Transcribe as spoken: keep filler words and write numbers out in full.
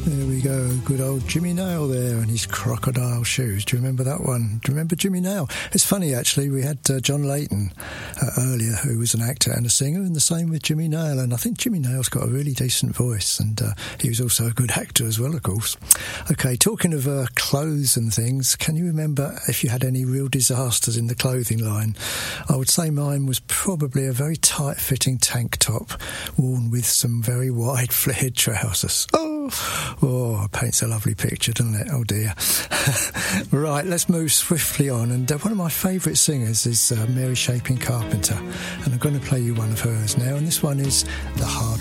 There we go, good old Jimmy Nail there and his crocodile shoes. Do you remember that one? Do you remember Jimmy Nail? It's funny, actually, we had uh, John Layton uh, earlier, who was an actor and a singer, and the same with Jimmy Nail, and I think Jimmy Nail's got a really decent voice, and uh, he was also a good actor as well, of course. OK, talking of uh, clothes and things, can you remember if you had any real disasters in the clothing line? I would say mine was probably a very tight-fitting tank top worn with some very wide flared trousers. Oh! Oh, it paints a lovely picture, doesn't it? Oh, dear. Right, let's move swiftly on. And uh, one of my favourite singers is uh, Mary Shaping Carpenter. And I'm going to play you one of hers now. And this one is The Hard